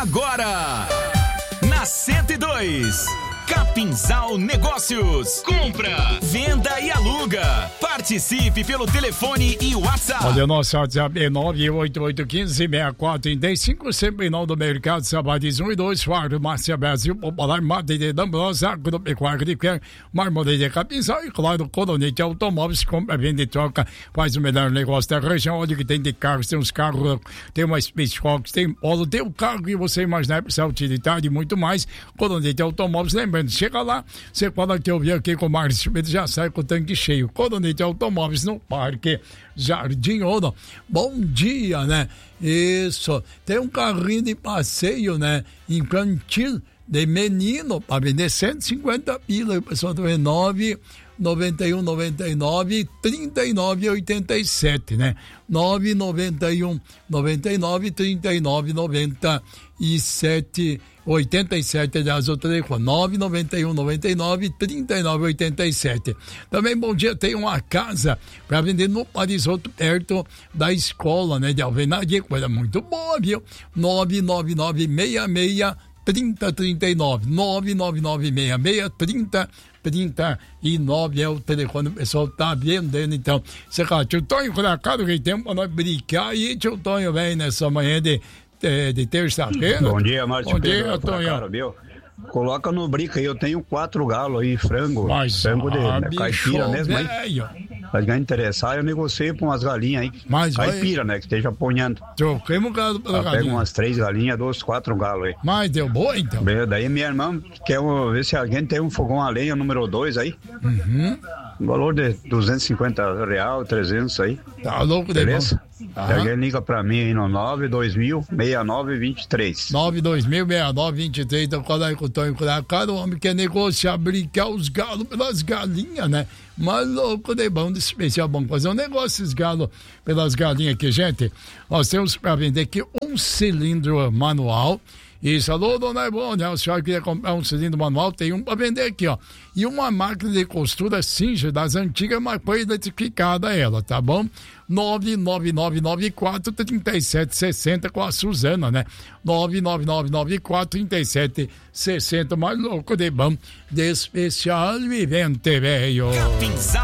Agora, na 102, Capinzal Negócios. Compra, venda e aluga. Participe pelo telefone e WhatsApp. Olha, o nosso WhatsApp é 988156435, sempre não do mercado, Sabadis 1 e 2, Farmácia Brasil, Popular, Mata de Dambrosa, Agropecuária de Quer, Marmoleiro de Capinzal e, claro, Coronete Automóveis, compra, venda e troca, faz o melhor negócio da região, onde que tem de carros, tem uns carros, tem uma Space Fox, tem Polo, tem o carro que você imaginar, precisa utilitário e muito mais, Coronete Automóveis, lembrando, chega lá, você fala que eu vi aqui com o Márcio Schmidt, já sai com o tanque cheio, Coronete Automóveis no Parque Jardim Ouro. Bom dia, né? Isso. Tem um carrinho de passeio, né? Infantil de menino para vender 150 pila. O pessoal do 99199 3987, né? 99199 3997 87, aliás, o telefone 99199 3987. Também, bom dia, tem uma casa para vender no Parisoto, perto da escola, né, de Alvenaria, coisa muito boa, viu? 99966 3039, 99966 3039 é o telefone, o pessoal tá vendendo. Então, você fala, tio Tonho, colocado que tem para nós brincar, e tio Tonho vem nessa manhã de terça-feira. Bom dia, Márcio. Bom dia, Tonho. Coloca no brica aí, eu tenho 4 galos aí, frango. Frango de caipira mesmo aí. Mas ganhar interessar, eu negocio com umas galinhas aí. Mas caipira, né, que esteja apanhando. Troquemos um galo pela galinha. Pega umas 3 galinhas, 2, 4 galos aí. Mas deu boa, então? Daí minha irmã quer ver se alguém tem um fogão a lenha número 2 aí. Valor de R$250, 300 aí. Tá louco, beleza? Alguém liga pra mim aí no 92000-6923. 92000-6923. Então, qual é que eu tô encontrando? Cara, o homem quer negociar, brincar os galos pelas galinhas, né? Mas louco de bom, de especial, bom fazer um negócio, esses galos pelas galinhas aqui, gente. Nós temos pra vender aqui um cilindro manual. Isso, alô, dona Ivone, a senhora queria comprar um cilindro manual, tem um para vender aqui, ó. E uma máquina de costura Singer das antigas, mas foi eletrificada ela, tá bom? 99994-3760 com a Suzana, né? 99994-3760, mais louco de bom, de especial vivente, velho.